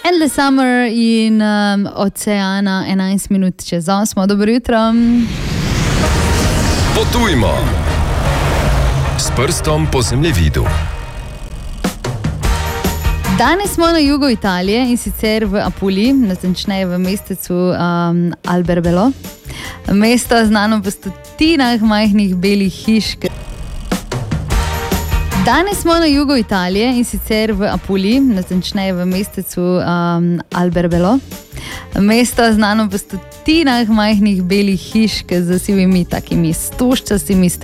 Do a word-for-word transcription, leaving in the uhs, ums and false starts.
Endless Summer in um, Oceana, enajst minut čez osmo. Dobro jutro. Potujmo s prstom po zemljevidu. Danes smo na jugu Italije in sicer v Apuliji, natančneje v mestecu um, Alberbelo. Mesto znano po stotinah majhnih belih hiš. Danes smo na jugu Italije in sicer v Apuliji, natančneje v mestecu um, Alberbelo. Mesto znano po stotinah majhnih belih hiš z sivimi takimi stožčastimi